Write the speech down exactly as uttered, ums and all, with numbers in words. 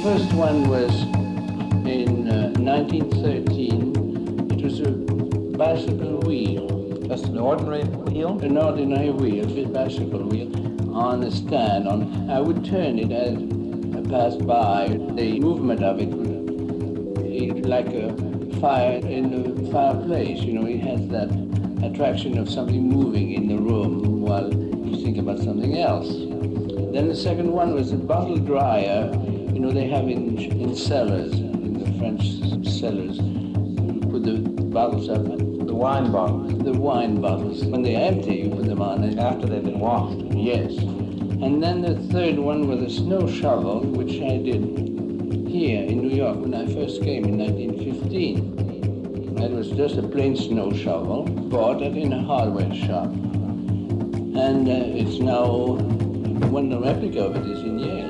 first one was in uh, nineteen thirteen. It was a bicycle wheel. Just an ordinary wheel? An ordinary wheel, a bicycle wheel, on a stand. On I would turn it as I passed by. The movement of it was like a fire in a fireplace. You know, it has that attraction of something moving in the room while you think about something else. Then the second one was a bottle dryer. You know, they have in in cellars, in the French cellars, you put the bottles up. The wine bottles? The wine bottles. When they're empty, you put them on it. After they've been washed? Yes. And then the third one was a snow shovel, which I did here in New York when I first came in nineteen fifteen. It was just a plain snow shovel, bought it in a hardware shop. And uh, it's now, when the replica of it is in Yale.